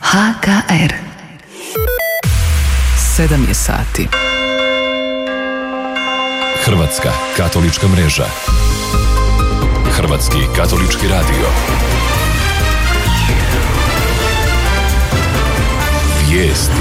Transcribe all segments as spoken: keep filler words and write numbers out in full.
H K R. Sedam je sati. Hrvatska katolička mreža. Hrvatski katolički radio. Vijesti.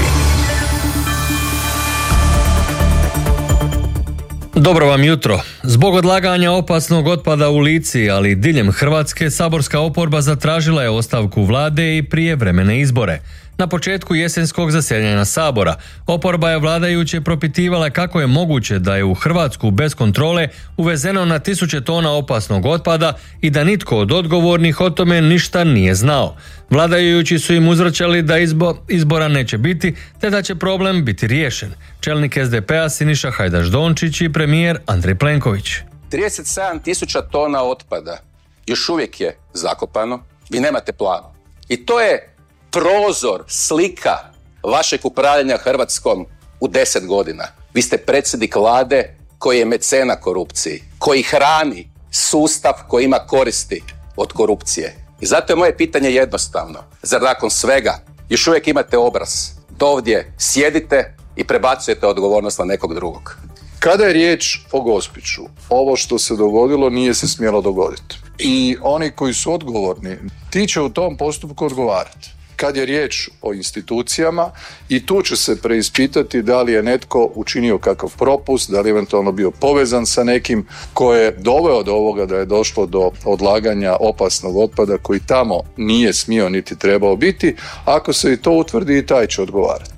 Dobro vam jutro. Zbog odlaganja opasnog otpada u Lici, ali i diljem Hrvatske, saborska oporba zatražila je ostavku vlade i prijevremene izbore. Na početku jesenskog zasjedanja Sabora, oporba je vladajuće propitivala kako je moguće da je u Hrvatsku bez kontrole uvezeno na tisuće tona opasnog otpada i da nitko od odgovornih o tome ništa nije znao. Vladajući su im uzvraćali da izbo, izbora neće biti, te da će problem biti riješen. Čelnik S D P-a Siniša Hajdaš Dončić i premijer Andrej Plenković. trideset sedam tisuća tona otpada još uvijek je zakopano, vi nemate plan. I to je prozor, slika vašeg upravljanja Hrvatskom u deset godina. Vi ste predsjednik vlade koji je mecena korupciji, koji hrani sustav koji ima koristi od korupcije. I zato je moje pitanje jednostavno. Zar nakon svega još uvijek imate obraz da ovdje sjedite i prebacujete odgovornost na nekog drugog? Kada je riječ o Gospiću, ovo što se dogodilo nije se smjelo dogoditi. I oni koji su odgovorni, ti će u tom postupku odgovarati. Kad je riječ o institucijama, i tu će se preispitati da li je netko učinio kakav propust, da li je eventualno bio povezan sa nekim ko je doveo do ovoga da je došlo do odlaganja opasnog otpada koji tamo nije smio niti trebao biti. Ako se i to utvrdi, i taj će odgovarati.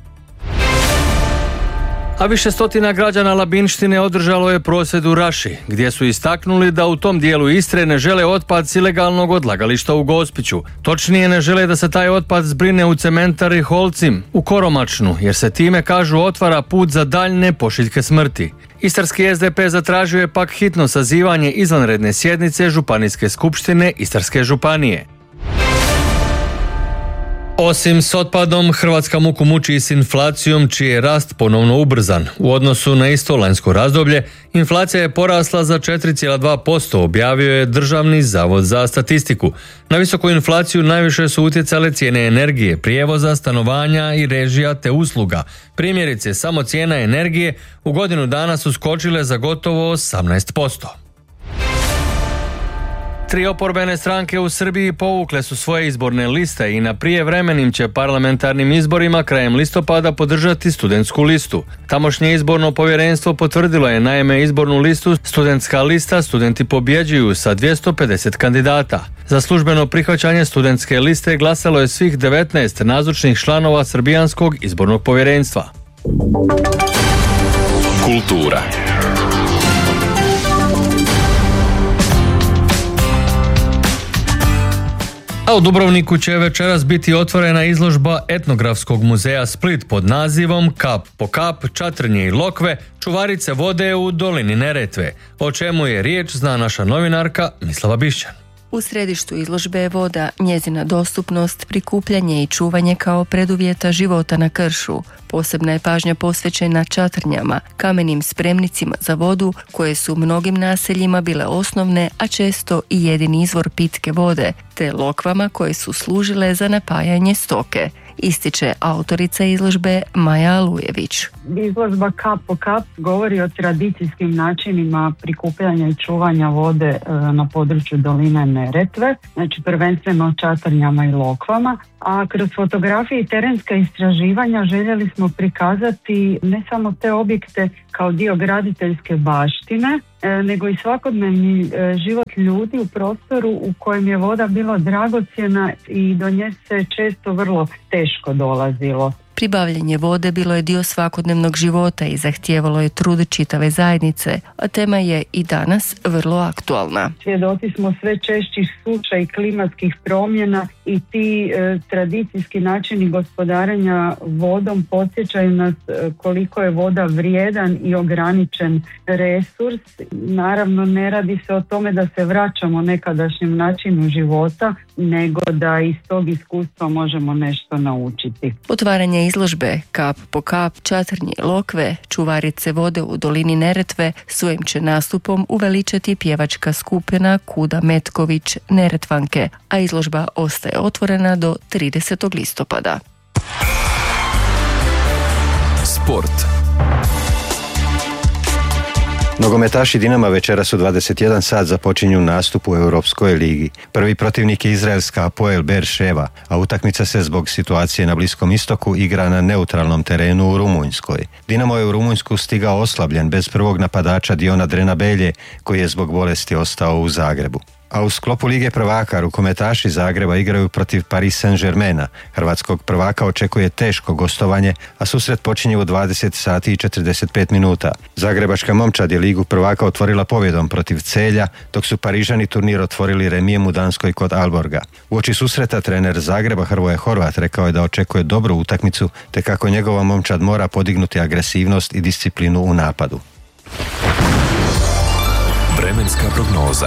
A više stotina građana Labinštine održalo je prosvjed u Raši, gdje su istaknuli da u tom dijelu Istre ne žele otpad s ilegalnog odlagališta u Gospiću. Točnije, ne žele da se taj otpad zbrine u cementari Holcim u Koromačnu, jer se time, kažu, otvara put za daljne pošiljke smrti. Istarski S D P zatražio je pak hitno sazivanje izvanredne sjednice Županijske skupštine Istarske županije. Osim s otpadom, Hrvatska muku muči i s inflacijom, čiji je rast ponovno ubrzan. U odnosu na isto lanjsko razdoblje, inflacija je porasla za četiri zarez dva posto, objavio je Državni zavod za statistiku. Na visoku inflaciju najviše su utjecale cijene energije, prijevoza, stanovanja i režija te usluga. Primjerice, samo cijena energije u godinu dana su skočile za gotovo osamnaest posto. Tri oporbene stranke u Srbiji povukle su svoje izborne liste i na prijevremenim će parlamentarnim izborima krajem listopada podržati studentsku listu. Tamošnje izborno povjerenstvo potvrdilo je naime izbornu listu Studentska lista Studenti pobjeđuju sa dvjesto pedeset kandidata. Za službeno prihvaćanje studentske liste glasalo je svih devetnaest nazočnih članova srbijanskog izbornog povjerenstva. Kultura. A u Dubrovniku će večeras biti otvorena izložba Etnografskog muzeja Split pod nazivom Kap po kap, čatrnje i lokve, čuvarice vode u dolini Neretve. O čemu je riječ zna naša novinarka Mislava Bišćan. U središtu izložbe je voda, njezina dostupnost, prikupljanje i čuvanje kao preduvjeta života na kršu. Posebna je pažnja posvećena čatrnjama, kamenim spremnicima za vodu koje su mnogim naseljima bile osnovne, a često i jedini izvor pitke vode, te lokvama koje su služile za napajanje stoke, ističe autorica izložbe Maja Alujević. Izložba Kap po kap govori o tradicijskim načinima prikupljanja i čuvanja vode na području doline Neretve, znači prvenstveno čatrnjama i lokvama, a kroz fotografije i terenska istraživanja željeli smo prikazati ne samo te objekte kao dio graditeljske baštine, nego i svakodnevni život ljudi u prostoru u kojem je voda bila dragocjena i do nje se često vrlo teško dolazilo. Pribavljanje vode bilo je dio svakodnevnog života i zahtijevalo je trud čitave zajednice, a tema je i danas vrlo aktualna. Svjedoci smo sve češćih suša i klimatskih promjena i ti e, tradicijski načini gospodarenja vodom podsjećaju nas e, koliko je voda vrijedan i ograničen resurs. Naravno, ne radi se o tome da se vraćamo nekadašnjem načinu života, nego da iz tog iskustva možemo nešto naučiti. Otvaranje izložbe Kap po kap, čatrnje i lokve, čuvarice vode u dolini Neretve, svojim će nastupom uveličati pjevačka skupina Kuda Metković Neretvanke, a izložba ostaje otvorena do tridesetog listopada. Sport. Nogometaši Dinama večeras u dvadeset jedan sat započinju nastup u Europskoj ligi. Prvi protivnik je izraelska Hapoel Beer-Sheva, a utakmica se zbog situacije na Bliskom istoku igra na neutralnom terenu u Rumunjskoj. Dinamo je u Rumunjsku stigao oslabljen bez prvog napadača Diona Drenabelje, koji je zbog bolesti ostao u Zagrebu. A u sklopu Lige prvaka rukometaši Zagreba igraju protiv Paris Saint-Germaina. Hrvatskog prvaka očekuje teško gostovanje, a susret počinje u dvadeset sati i četrdeset pet minuta. Zagrebačka momčad je Ligu prvaka otvorila pobjedom protiv Celja, dok su Parižani turnir otvorili remijem u Danskoj kod Alborga. Uoči susreta trener Zagreba Hrvoje Horvat rekao je da očekuje dobru utakmicu, te kako njegova momčad mora podignuti agresivnost i disciplinu u napadu. Vremenska prognoza.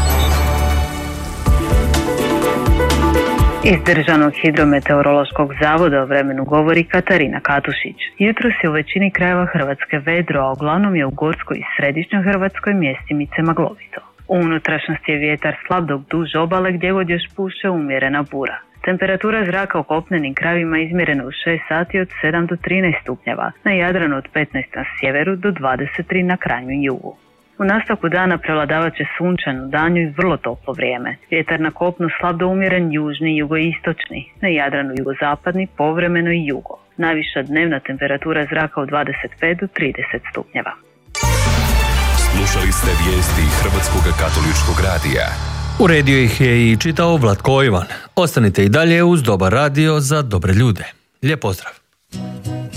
Iz Državnog hidrometeorološkog zavoda o vremenu govori Katarina Katušić. Jutros je u većini krajeva Hrvatske vedro, a uglavnom je u Gorskoj i Središnjoj Hrvatskoj mjestimice maglovito. U unutrašnjosti je vjetar slab dok duž obale gdje god još puše umjerena bura. Temperatura zraka u kopnenim krajevima izmjerena u šest sati od sedam do trinaest stupnjeva, na Jadranu od petnaest na sjeveru do dvadeset tri na krajnjem jugu. U nastavku dana prevladavat će sunčano danju i vrlo toplo vrijeme. Vjetar na kopnu slab do umjeren južni i jugoistočni, na Jadranu jugozapadni, povremeno i jugo. Najviša dnevna temperatura zraka u dvadeset pet do trideset stupnjeva. Slušali ste vijesti Hrvatskog katoličkog radija. Uredio ih je i čitao Vlatko Ivan. Ostanite i dalje uz Dobar radio za dobre ljude. Lijep pozdrav.